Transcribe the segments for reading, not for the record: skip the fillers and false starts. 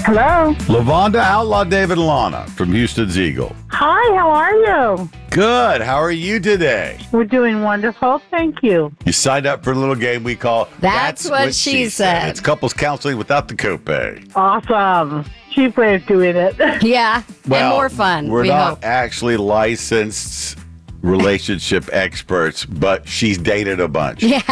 Hello. LaVonda, Outlaw David, and Lana from Houston's Eagle. Hi, how are you? Good. How are you today? We're doing wonderful. Thank you. You signed up for a little game we call That's What She Said. It's couples counseling without the copay. Awesome. Cheap way of doing it. Yeah, and more fun. We're we not hope. actually licensed relationship experts, but she's dated a bunch. Yeah.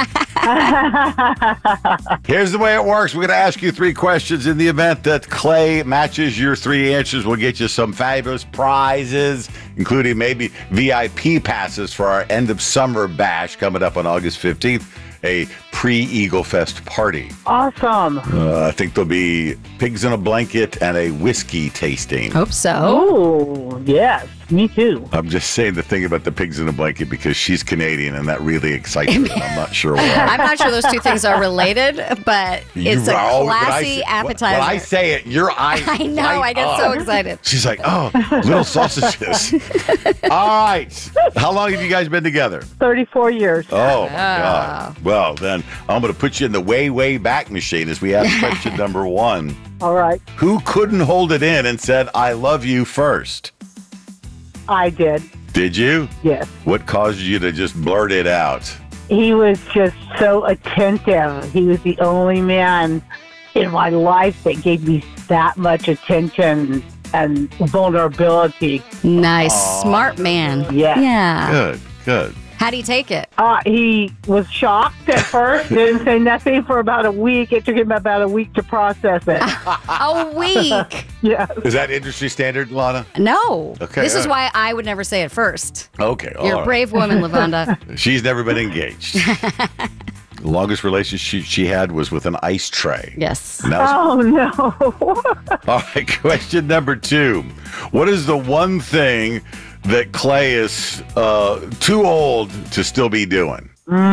Here's the way it works. We're going to ask you 3 questions. In the event that Clay matches your 3 answers, we'll get you some fabulous prizes, including maybe VIP passes for our end of summer bash coming up on August 15th, a pre-Eagle Fest party. Awesome. I think there'll be pigs in a blanket and a whiskey tasting. Hope so. Oh, yes. Me too. I'm just saying the thing about the pigs in a blanket because she's Canadian and that really excites me. I'm not sure why. I'm not sure those two things are related, but it's a classy appetizer. When I say it, your eyes I know. light I get up. so excited. She's like, oh, little sausages. All right. How long have you guys been together? 34 years. Oh, my God. Well, then I'm going to put you in the way, way back machine as we ask question number 1. All right. Who couldn't hold it in and said, I love you first? I did. Did you? Yes. What caused you to just blurt it out? He was just so attentive. He was the only man in my life that gave me that much attention and vulnerability. Nice. Smart man. Yes. Yeah. Good, good. How do you take it? He was shocked at first, didn't say nothing for about a week. It took him about a week to process it. A week. Yes. Is that industry standard, Lana? No. Okay, This is all why I would never say it first. Okay. You're all a brave woman, LaVonda. right. She's never been engaged. The longest relationship she had was with an ice tray. Yes. And that was- Oh, no. All right, question number 2. What is the one thing that Clay is too old to still be doing?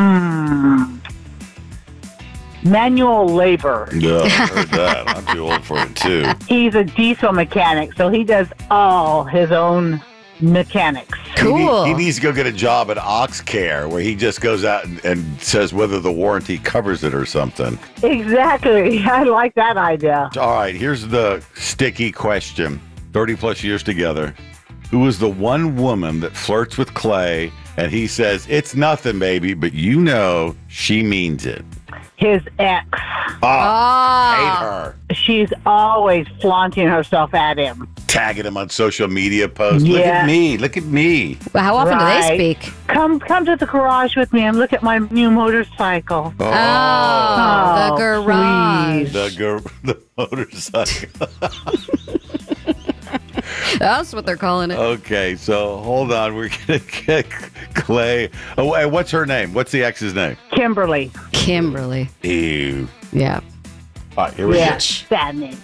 Manual labor. No, I heard that. I'm too old for it, too. He's a diesel mechanic, so he does all his own mechanics. Cool. He needs to go get a job at Oxcare where he just goes out and says whether the warranty covers it or something. Exactly. I like that idea. All right, here's the sticky question. 30 plus years together. Who is the one woman that flirts with Clay and he says, it's nothing, baby, but you know she means it? His ex. Hate her. She's always flaunting herself at him. Tagging him on social media posts. Look Yeah. at me. Look at me. Well, how often do they Right. speak? Come to the garage with me and look at my new motorcycle. Oh, Oh, the garage. The motorcycle. That's what they're calling it. Okay, so hold on. We're going to get Clay. Oh, and what's her name? What's the ex's name? Kimberly. Kimberly. Ew. Yeah. All right, here we Yeah, go. sad name.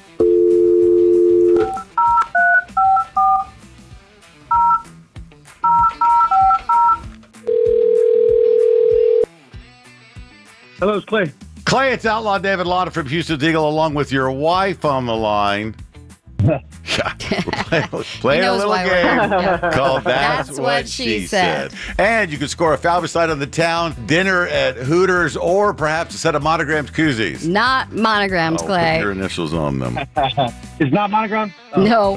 Hello, it's Clay. Clay, it's Outlaw David Lana from Houston's Eagle along with your wife on the line. Yeah, we're playing He a knows little why we're game called That's What She Said. And you can score a fabulous night on the town, dinner at Hooters, or perhaps a set of monogrammed koozies. Not monograms, Put Clay. your initials on them. It's not monogram? No.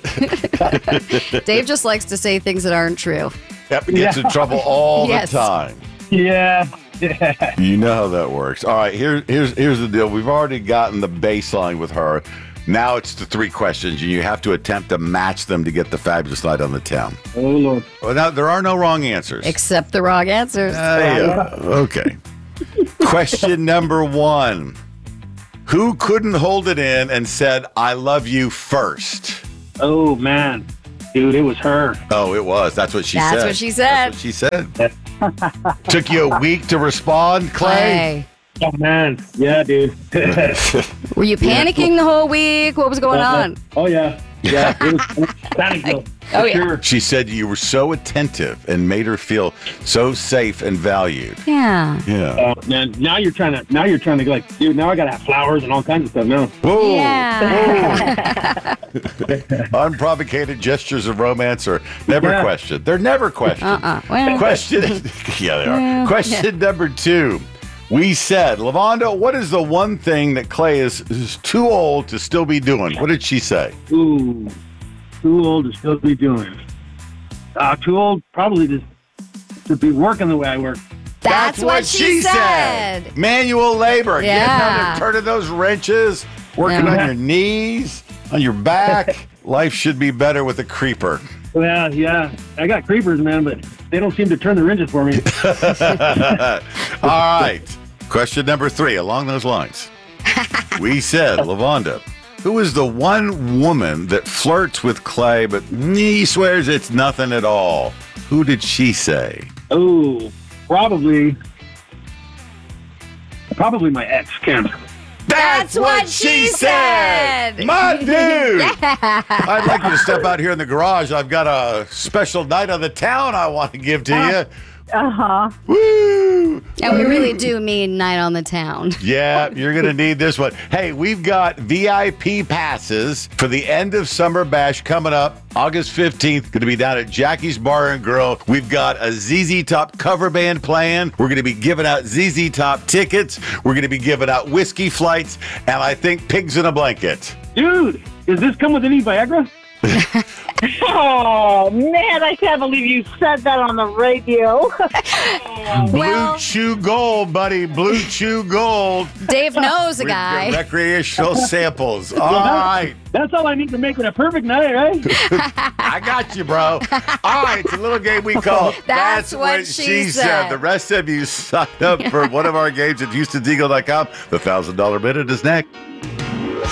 Dave just likes to say things that aren't true. Yep, gets in trouble all Yes. the time. Yeah. You know how that works. All right, here's the deal. We've already gotten the baseline with her. Now it's the 3 questions, and you have to attempt to match them to get the fabulous night on the town. Oh, Lord. Well, now, there are no wrong answers. Except the wrong answers. Yeah. Okay. Question number 1. Who couldn't hold it in and said, I love you first? Oh, man. Dude, it was her. Oh, it was. That's what she said. That's what she said. That's what she said. Took you a week to respond, Clay? Oh, man. Yeah, dude. Were you panicking the whole week? What was going on? Oh, yeah. Yeah. It was panic though. Oh, for yeah. sure. She said you were so attentive and made her feel so safe and valued. Yeah. Yeah. Man, now you're trying to like, dude, now I got to have flowers and all kinds of stuff now. Whoa. Yeah. Unprovocated gestures of romance are never questioned. They're never questioned. Well, Question. Yeah, they are. Question number 2. We said, Lavonda, what is the one thing that Clay is too old to still be doing? What did she say? Ooh, too old to still be doing. Too old probably to be working the way I work. That's what she said. Manual labor. Yeah. Getting out there, turning those wrenches, working on your knees, on your back. Life should be better with a creeper. Well, yeah. I got creepers, man, but they don't seem to turn the wrenches for me. All right. Question number 3, along those lines. We said, Lavonda, who is the one woman that flirts with Clay, but he swears it's nothing at all? Who did she say? Oh, probably my ex, Kim. That's what she said! My dude! Yeah. I'd like you to step out here in the garage. I've got a special night on the town I want to give to you. Uh-huh. Woo! And we really do mean night on the town. Yeah, you're going to need this one. Hey, we've got VIP passes for the end of Summer Bash coming up August 15th. Going to be down at Jackie's Bar and Grill. We've got a ZZ Top cover band playing. We're going to be giving out ZZ Top tickets. We're going to be giving out whiskey flights, and I think pigs in a blanket. Dude, does this come with any Viagra? Oh, man, I can't believe you said that on the radio. Blue Chew Gold, buddy. Blue Chew Gold. Dave knows a guy. Recreational samples. All right. That's all I need to make it a perfect night, right? I got you, bro. All right, it's a little game we call That's What She Said. The rest of you signed up for one of our games at Houston'sEagle.com. The $1,000 minute is next.